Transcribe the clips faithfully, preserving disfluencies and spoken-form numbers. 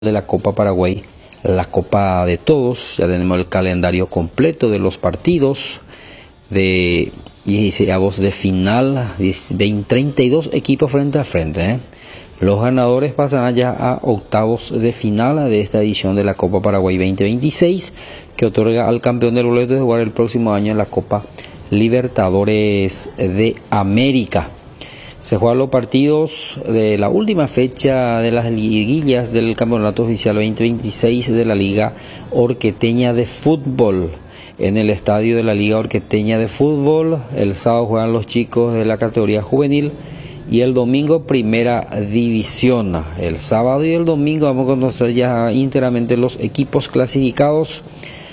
de la Copa Paraguay, la Copa de Todos. Ya tenemos el calendario completo de los partidos de dieciséis de final, treinta y dos equipos frente a frente, ¿eh? Los ganadores pasarán ya a octavos de final de esta edición de la Copa Paraguay veinte veintiséis, que otorga al campeón del boleto de jugar el próximo año en la Copa Libertadores de América. Se juegan los partidos de la última fecha de las liguillas del Campeonato Oficial veinte veintiséis de la Liga Orqueteña de Fútbol. En el estadio de la Liga Orqueteña de Fútbol, el sábado juegan los chicos de la categoría juvenil y el domingo Primera División. El sábado y el domingo vamos a conocer ya íntegramente los equipos clasificados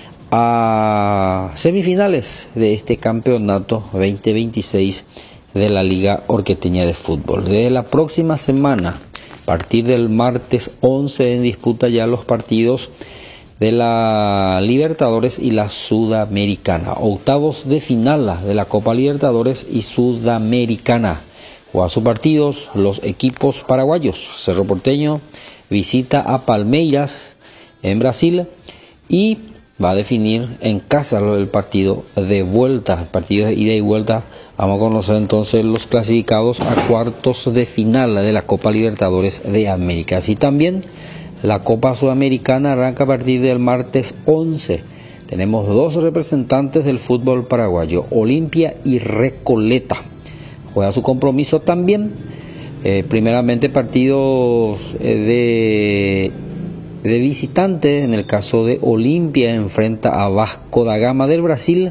a semifinales de este campeonato veinte veintiséis de la Liga Orqueteña de Fútbol. Desde la próxima semana, a partir del martes once, en disputa ya los partidos de la Libertadores y la Sudamericana. Octavos de final de la Copa Libertadores y Sudamericana. Juega sus partidos los equipos paraguayos. Cerro Porteño visita a Palmeiras en Brasil y va a definir en casa el partido de vuelta, el partido de ida y vuelta. Vamos a conocer entonces los clasificados a cuartos de final de la Copa Libertadores de América. Así también la Copa Sudamericana arranca a partir del martes once. Tenemos dos representantes del fútbol paraguayo, Olimpia y Recoleta. Juega su compromiso también. Eh, primeramente partidos eh, de... de visitante. En el caso de Olimpia enfrenta a Vasco da Gama del Brasil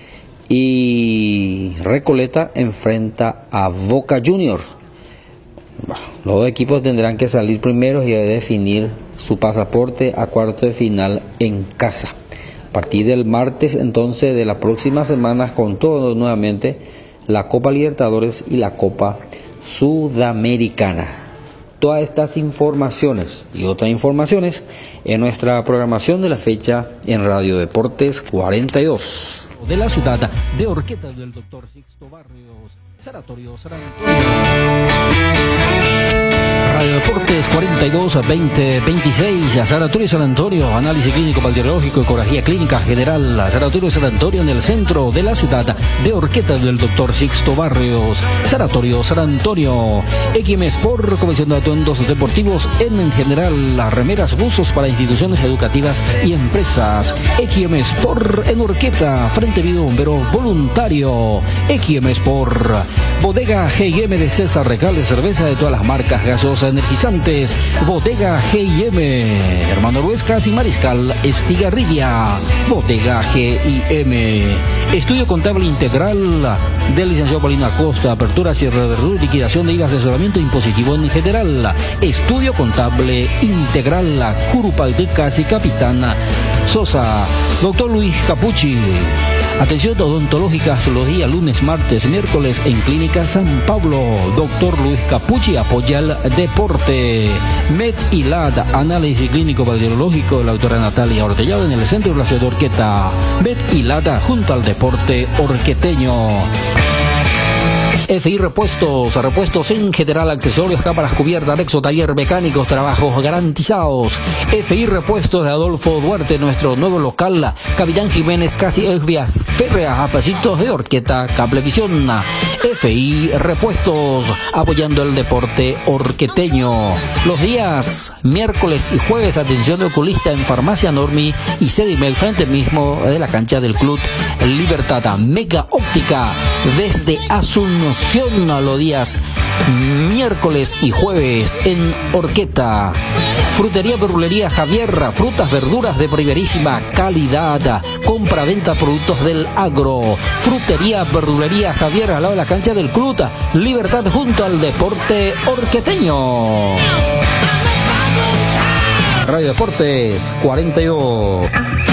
y Recoleta enfrenta a Boca Juniors. Bueno, los dos equipos tendrán que salir primeros y definir su pasaporte a cuarto de final en casa. A partir del martes entonces de la próxima semana, con todo nuevamente la Copa Libertadores y la Copa Sudamericana. Todas estas informaciones y otras informaciones en nuestra programación de la fecha en Radio Deportes cuarenta y dos. De la ciudad de Orqueta del doctor Sixto Barrios, Sanatorio San Antonio. Radio Deportes cuarenta y dos veinte veintiséis, Sanatorio San Antonio, análisis clínico, bacteriológico, ecografía clínica general, Sanatorio San Antonio en el centro de la ciudad de Orqueta del doctor Sixto Barrios, Sanatorio San Antonio. X M Sport, Comisión de Atuendos Deportivos en general, las remeras, buzos para instituciones educativas y empresas. X M Sport en Orqueta, Frente Vivo Bombero Voluntario. X M Sport, Bodega G y M de César Recales, cerveza de todas las marcas, gaseosas, energizantes. Bodega G y M, Hermano Ruescas y Mariscal Estigarribia. Bodega G y M. Estudio Contable Integral del licenciado Paulino Acosta, apertura, cierre de R U, liquidación de I V A, asesoramiento impositivo en general. Estudio Contable Integral, Curupaytecas y Capitán Sosa. Doctor Luis Capucci. Atención odontológica los días lunes, martes, miércoles en Clínica San Pablo. Doctor Luis Capucci apoya el deporte. Med y L A D, análisis clínico bacteriológico de la doctora Natalia Ortellado en el centro de la ciudad de Orqueta. Med y L A D junto al deporte orqueteño. F I Repuestos, repuestos en general, accesorios, cámaras cubiertas, Nexo Taller Mecánicos, trabajos garantizados. F I Repuestos de Adolfo Duarte, nuestro nuevo local, Capitán Jiménez, casi Esvia Férrea, a pasitos de Orqueta, Cablevisión. F I Repuestos, apoyando el deporte orqueteño. Los días miércoles y jueves, atención de oculista en Farmacia Normi y Sedimel, frente mismo de la cancha del Club Libertad. Mega Óptica desde Asunción, a los días miércoles y jueves en Orqueta. Frutería Verdulería Javier, frutas, verduras de primerísima calidad. Compra-venta productos del agro. Frutería Verdulería Javier, al lado de la cancha del Club Libertad, junto al deporte orqueteño. Radio Deportes cuarenta y dos.